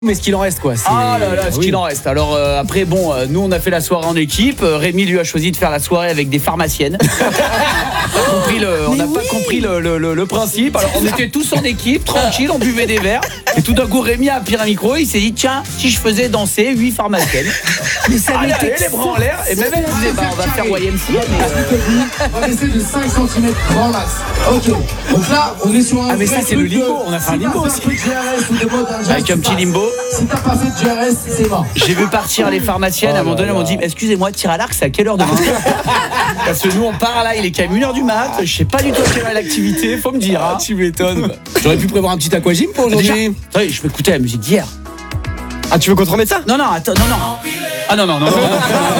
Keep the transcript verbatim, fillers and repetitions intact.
Mais ce qu'il en reste quoi. C'est... Ah là là, ce oui. qu'il en reste. Alors euh, après bon, euh, nous on a fait la soirée en équipe. Euh, Rémi lui a choisi de faire la soirée avec des pharmaciennes. on n'a compris le, on n'a oui. pas compris le, le, le, le principe. Alors on était tous en équipe, tranquille, on buvait des verres. Et tout d'un coup Rémi a pris un micro, il s'est dit tiens, si je faisais danser huit pharmaciennes. Mais ça allez, allez, les bras en l'air. Et même elle disait bah on va faire Y M C A. Mais on va laisser de cinq centimètres grand max. Ok. Donc là on est sur un. Ah mais ça c'est le limbo. On a fait un limbo aussi. Avec un petit limbo. Si t'as pas fait de G R S, c'est mort. J'ai vu partir les pharmaciennes. Oh à un moment donné, elles m'ont dit excusez-moi, tir à l'arc, c'est à quelle heure demain? Parce que nous, on part là, il est quand même une heure du mat. Je sais pas du tout quelle est l'activité, faut me dire. Hein. Ah, tu m'étonnes. J'aurais pu prévoir un petit aquagym pour aujourd'hui. Oui, je vais écouter la musique d'hier. Ah, tu veux qu'on te remette ça? Non, non, attends, non, non. Ah non, non, non, non.